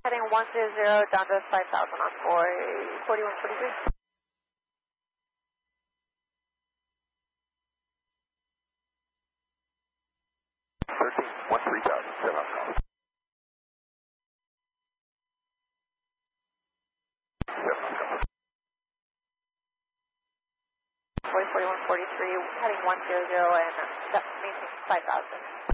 Heading 100 down to 5,000 on 4143. 3000, set up. 4143, heading 100 and maintain 5,000.